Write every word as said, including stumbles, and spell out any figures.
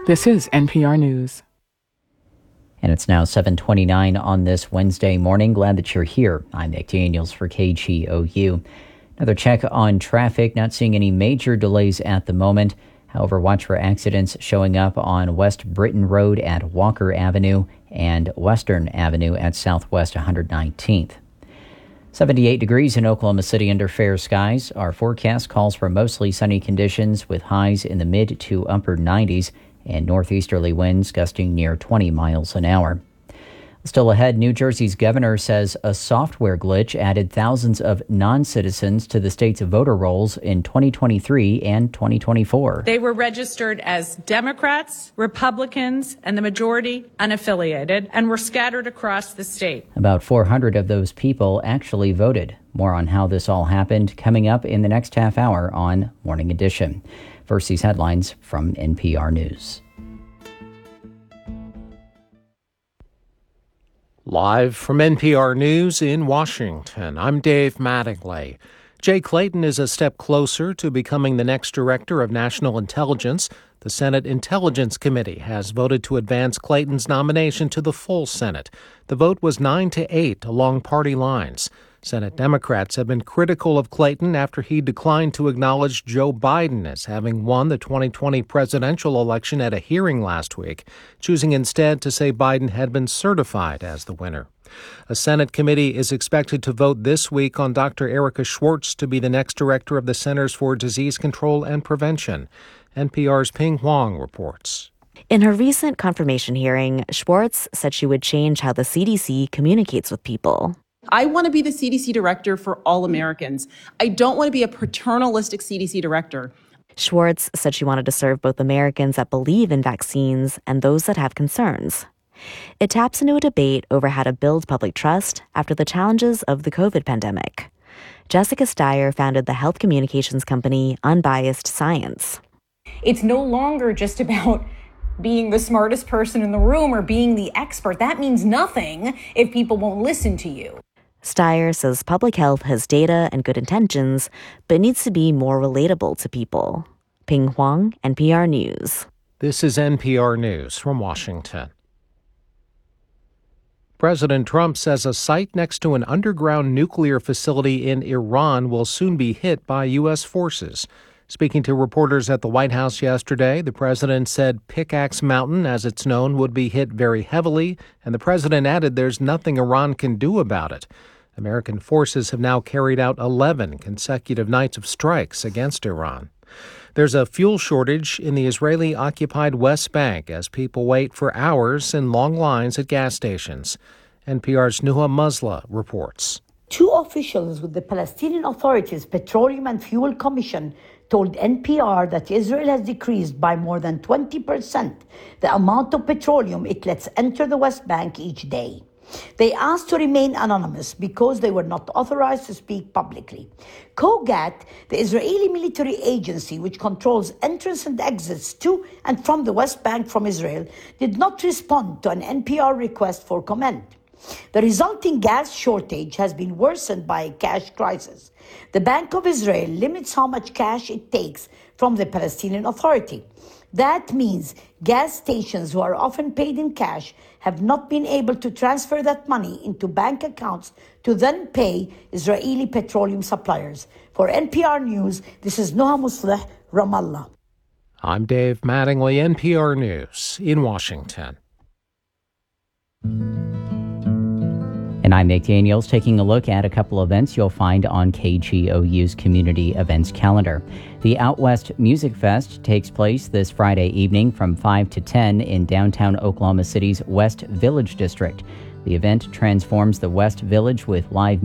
This is N P R News. And it's now seven twenty-nine on this Wednesday morning. Glad that you're here. I'm Nick Daniels for K G O U. Another check on traffic. Not seeing any major delays at the moment. However, watch for accidents showing up on West Britain Road at Walker Avenue and Western Avenue at Southwest one hundred nineteenth. seventy-eight degrees in Oklahoma City under fair skies. Our forecast calls for mostly sunny conditions with highs in the mid to upper nineties and northeasterly winds gusting near twenty miles an hour. Still ahead, New Jersey's governor says a software glitch added thousands of non-citizens to the state's voter rolls in twenty twenty-three and twenty twenty-four. They were registered as Democrats, Republicans, and the majority unaffiliated, and were scattered across the state. About four hundred of those people actually voted. More on how this all happened coming up in the next half hour on Morning Edition. First, these headlines from N P R News. Live from N P R News in Washington, I'm Dave Mattingly. Jay Clayton is a step closer to becoming the next director of national intelligence. The Senate Intelligence Committee has voted to advance Clayton's nomination to the full Senate. The vote was nine to eight along party lines. Senate Democrats have been critical of Clayton after he declined to acknowledge Joe Biden as having won the twenty twenty presidential election at a hearing last week, choosing instead to say Biden had been certified as the winner. A Senate committee is expected to vote this week on Doctor Erica Schwartz to be the next director of the Centers for Disease Control and Prevention. N P R's Ping Huang reports. In her recent confirmation hearing, Schwartz said she would change how the C D C communicates with people. I want to be the C D C director for all Americans. I don't want to be a paternalistic C D C director. Schwartz said she wanted to serve both Americans that believe in vaccines and those that have concerns. It taps into a debate over how to build public trust after the challenges of the COVID pandemic. Jessica Steyer founded the health communications company Unbiased Science. It's no longer just about being the smartest person in the room or being the expert. That means nothing if people won't listen to you. Steyer says public health has data and good intentions, but needs to be more relatable to people. Ping Huang, N P R News. This is N P R News from Washington. President Trump says a site next to an underground nuclear facility in Iran will soon be hit by U S forces. Speaking to reporters at the White House yesterday, the president said Pickaxe Mountain, as it's known, would be hit very heavily, and the president added there's nothing Iran can do about it. American forces have now carried out eleven consecutive nights of strikes against Iran. There's a fuel shortage in the Israeli-occupied West Bank as people wait for hours in long lines at gas stations. N P R's Nuha Musla reports. Two officials with the Palestinian Authority's Petroleum and Fuel Commission told N P R that Israel has decreased by more than twenty percent the amount of petroleum it lets enter the West Bank each day. They asked to remain anonymous because they were not authorized to speak publicly. Kogat, the Israeli military agency which controls entrance and exits to and from the West Bank from Israel, did not respond to an N P R request for comment. The resulting gas shortage has been worsened by a cash crisis. The Bank of Israel limits how much cash it takes from the Palestinian Authority. That means gas stations who are often paid in cash have not been able to transfer that money into bank accounts to then pay Israeli petroleum suppliers. For N P R News, this is Noha Musleh, Ramallah. I'm Dave Mattingly, N P R News in Washington. And I'm Nick Daniels, taking a look at a couple events you'll find on K G O U's community events calendar. The Out West Music Fest takes place this Friday evening from five to ten in downtown Oklahoma City's West Village District. The event transforms the West Village with live